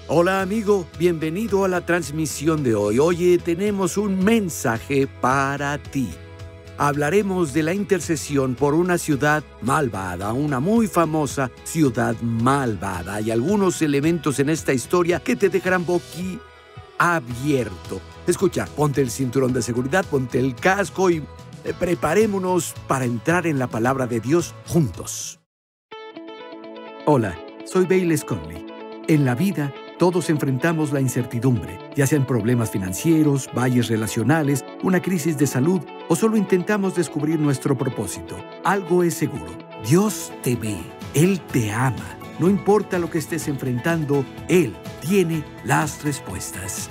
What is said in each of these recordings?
Hola amigo, bienvenido a la transmisión de hoy. Oye, tenemos un mensaje para ti. Hablaremos de la intercesión por una ciudad malvada, una muy famosa ciudad malvada. Hay algunos elementos en esta historia que te dejarán boquiabierto. Escucha, ponte el cinturón de seguridad, ponte el casco y preparémonos para entrar en la palabra de Dios juntos. Hola, soy Bailey Conley. En la vida, todos enfrentamos la incertidumbre, ya sean problemas financieros, valles relacionales, una crisis de salud o solo intentamos descubrir nuestro propósito. Algo es seguro, Dios te ve, Él te ama. No importa lo que estés enfrentando, Él tiene las respuestas.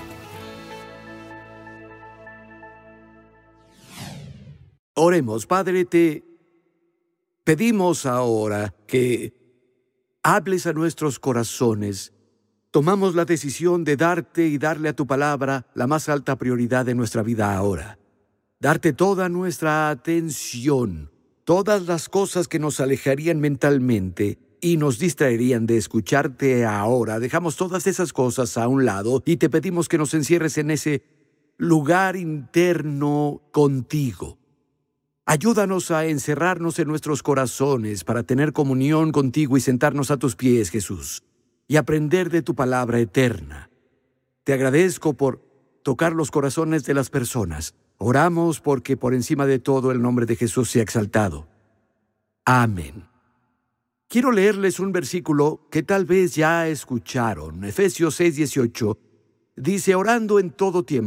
Oremos, Padre, te pedimos ahora que hables a nuestros corazones. Tomamos la decisión de darte y darle a tu palabra la más alta prioridad de nuestra vida ahora. Darte toda nuestra atención, todas las cosas que nos alejarían mentalmente y nos distraerían de escucharte ahora. Dejamos todas esas cosas a un lado y te pedimos que nos encierres en ese lugar interno contigo. Ayúdanos a encerrarnos en nuestros corazones para tener comunión contigo y sentarnos a tus pies, Jesús, y aprender de tu palabra eterna. Te agradezco por tocar los corazones de las personas. Oramos porque por encima de todo el nombre de Jesús sea exaltado. Amén. Quiero leerles un versículo que tal vez ya escucharon. Efesios 6:18 dice: orando en todo tiempo